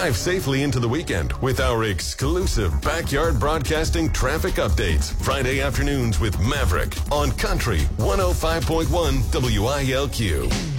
Drive safely into the weekend with our exclusive backyard broadcasting traffic updates. Friday afternoons with Maverick on Country 105.1 WILQ.